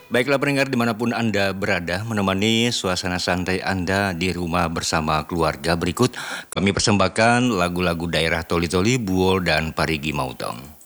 Baiklah pendengar dimanapun Anda berada, menemani suasana santai Anda di rumah bersama keluarga berikut, kami persembahkan lagu-lagu daerah Toli-Toli, Buol, dan Parigi Mautong.